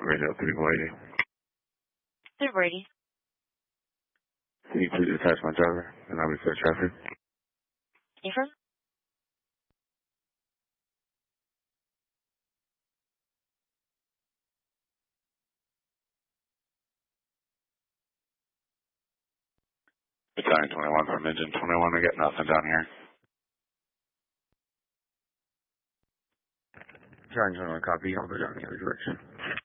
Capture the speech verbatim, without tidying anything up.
Radio three Brady. three Brady. Can you please attach my driver and I'll be clear traffic? Affirm. Battalion twenty-one from engine twenty-one, I get nothing down here. Battalion twenty-one, copy, I'll go down the other direction.